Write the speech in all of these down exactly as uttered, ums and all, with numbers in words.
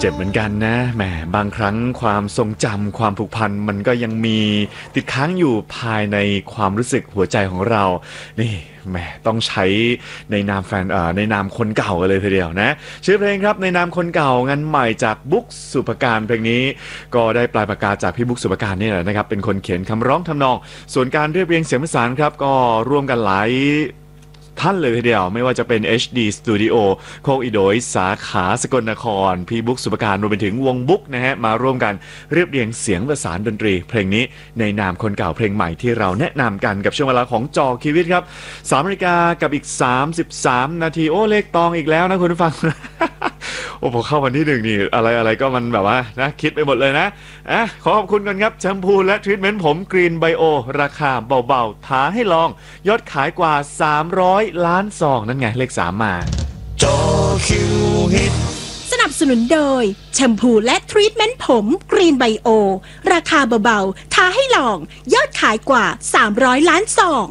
เจ็บเหมือนกันนะแหมบางครั้งความทรงจำความผูกพันมันก็ยังมีติดค้างอยู่ภายในความรู้สึกหัวใจของเรานี่แหมต้องใช้ในนามแฟนเอ่อในนามคนเก่ากันเลยทีเดียวนะชื่อเพลงครับในนามคนเก่างานใหม่จากบุ๊กสุภการเพลงนี้ก็ได้ปลายปากกาจากพี่บุ๊กสุภการนี่แหละนะครับเป็นคนเขียนคำร้องทำนองส่วนการเรียบเรียงเสียงประสานครับก็ร่วมกันหลายท่านเลยทีเดียวไม่ว่าจะเป็น เอช ดี Studio โคกอีโดยสาขาสกลนครพี่บุ๊กสุภการรวมไปถึงวงบุ๊กนะฮะมาร่วมกันเรียบเรียงเสียงประสานดนตรีเพลงนี้ในนามคนเก่าเพลงใหม่ที่เราแนะนำกันกับช่วงเวลาของจอคีวิตครับสามนาฬิกากับอีกสามสิบสามนาทีโอ้เลขตองอีกแล้วนะคุณผู้ฟัง โอ้พอเข้าวันที่หนึ่งนี่อะไรอะไรก็มันแบบว่านะคิดไปหมดเลยนะอ่ะขอขอบคุณกันครับแชมพูและทรีทเมนต์ผมกรีนไบโอราคาเบาๆท้าให้ลองยอดขายกว่าสามร้อยล้านซองนั่นไงเลขสามมาจอคิวฮิตสนับสนุนโดยแชมพูและทรีทเมนต์ผมกรีนไบโอราคาเบาๆท้าให้ลองยอดขายกว่าสามร้อยล้านซอง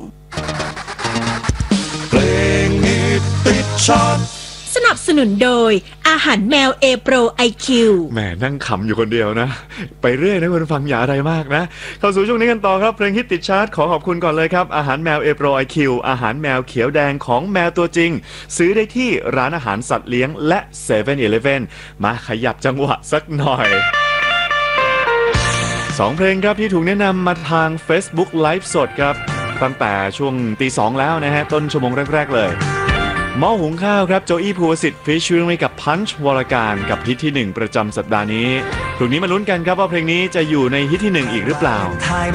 เพลงฮิตติดชาร์ตสนับสนุนโดยอาหารแมวเอโปรไอคิวแหมนั่งขำอยู่คนเดียวนะไปเรื่อยนะคุณฟังอย่าอะไรมากนะเข้าสู่ช่วงนี้กันต่อครับเพลงฮิตติดชาร์ตขอขอบคุณก่อนเลยครับอาหารแมวเอโปรไอคิวอาหารแมวเขียวแดงของแมวตัวจริงซื้อได้ที่ร้านอาหารสัตว์เลี้ยงและ เซเว่น อีเลฟเว่น มาขยับจังหวะสักหน่อยสองเพลงครับที่ถูกแนะนำมาทาง Facebook ไลฟ์สดครับตั้งแต่ช่วงตีสองแล้วนะฮะต้นชั่วโมงแรกๆเลยหม้อหุงข้าวครับโจอี้ภูวสิทธิ์ฟีเจอริ่งกับพันช์วรการกับฮิตที่หนึ่งประจำสัปดาห์นี้พรุ่งนี้มาลุ้นกันครับว่าเพลงนี้จะอยู่ในฮิตที่หนึ่งอีกหรือเปล่า